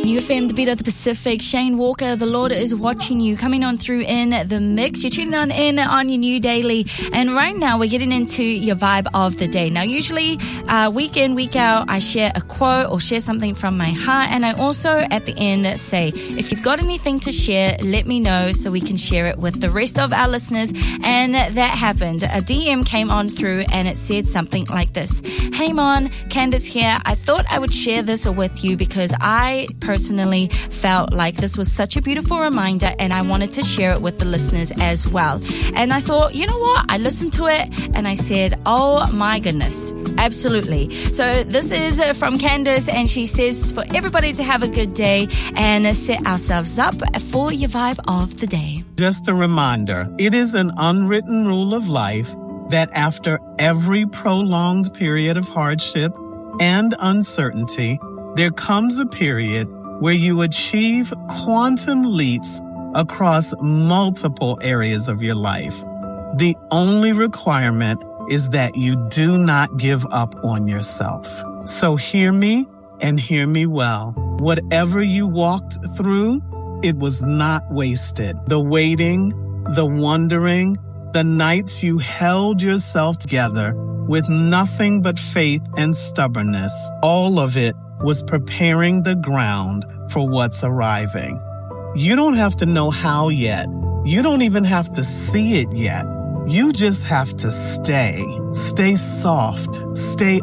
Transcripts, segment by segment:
New FM, the beat of the Pacific. Shane Walker, the Lord is watching you, coming on through in the mix. You're tuning on in on your new daily. And right now we're getting into your vibe of the day. Now, usually week in, week out, I share a quote or share something from my heart. And I also at the end say, if you've got anything to share, let me know so we can share it with the rest of our listeners. And that happened. A DM came on through and it said something like this. Hey Mon, Candace here. I thought I would share this with you because I personally felt like this was such a beautiful reminder and I wanted to share it with the listeners as well. And I thought, you know what? I listened to it and I said, oh my goodness, absolutely. So this is from Candace and she says for everybody to have a good day and set ourselves up for your vibe of the day. Just a reminder, it is an unwritten rule of life that after every prolonged period of hardship and uncertainty, there comes a period where you achieve quantum leaps across multiple areas of your life. The only requirement is that you do not give up on yourself. So hear me and hear me well. Whatever you walked through, it was not wasted. The waiting, the wondering, the nights you held yourself together with nothing but faith and stubbornness, all of it was preparing the ground for what's arriving. You don't have to know how yet. You don't even have to see it yet. You just have to stay. Stay soft. Stay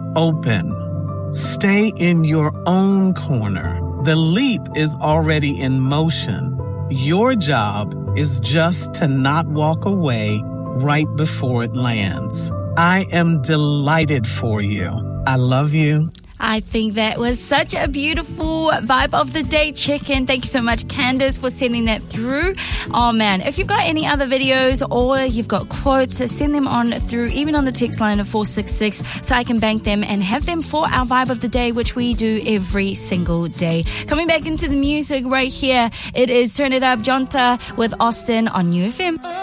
open. Stay in your own corner. The leap is already in motion. Your job is just to not walk away right before it lands. I am delighted for you. I love you. I think that was such a beautiful vibe of the day check-in. Thank you so much, Candace, for sending that through. Oh, man. If you've got any other videos or you've got quotes, send them on through, even on the text line of 466, so I can bank them and have them for our vibe of the day, which we do every single day. Coming back into the music right here, it is Turn It Up, Jonta with Austin on New FM.